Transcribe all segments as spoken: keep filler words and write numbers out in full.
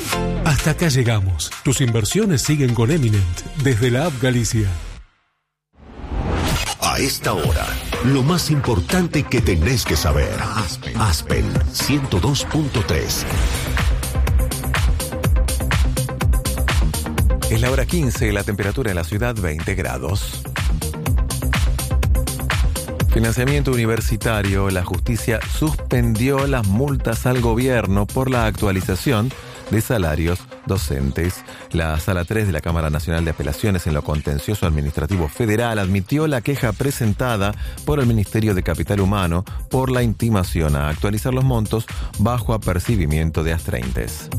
Hasta acá llegamos. Tus inversiones siguen con Eminent desde la app Galicia. A esta hora, lo más importante que tenés que saber. Aspen, Aspen ciento dos punto tres. Es la hora quince, la temperatura en la ciudad veinte grados. Financiamiento universitario. La justicia suspendió las multas al gobierno por la actualización de salarios docentes. La Sala tres de la Cámara Nacional de Apelaciones en lo Contencioso Administrativo Federal admitió la queja presentada por el Ministerio de Capital Humano por la intimación a actualizar los montos bajo apercibimiento de astreintes.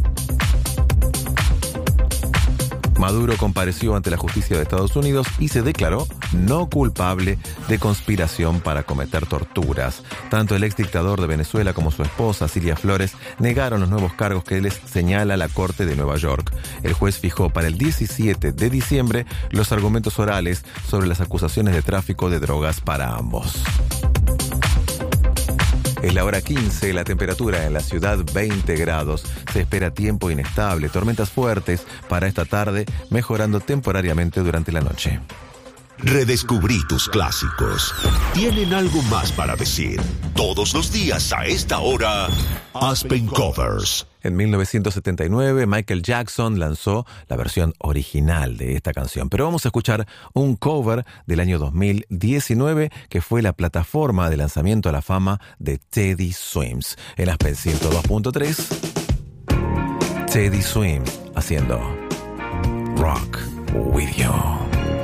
Maduro compareció ante la justicia de Estados Unidos y se declaró no culpable de conspiración para cometer torturas. Tanto el exdictador de Venezuela como su esposa, Cilia Flores, negaron los nuevos cargos que les señala la Corte de Nueva York. El juez fijó para el diecisiete de diciembre los argumentos orales sobre las acusaciones de tráfico de drogas para ambos. Es la hora quince, la temperatura en la ciudad veinte grados. Se espera tiempo inestable, tormentas fuertes para esta tarde, mejorando temporariamente durante la noche. Redescubrí tus clásicos. Tienen algo más para decir. Todos los días a esta hora, Aspen Covers. En mil novecientos setenta y nueve, Michael Jackson lanzó la versión original de esta canción. Pero vamos a escuchar un cover del año dos mil diecinueve, que fue la plataforma de lanzamiento a la fama de Teddy Swims. En Aspen ciento dos punto tres, Teddy Swims haciendo Rock With You.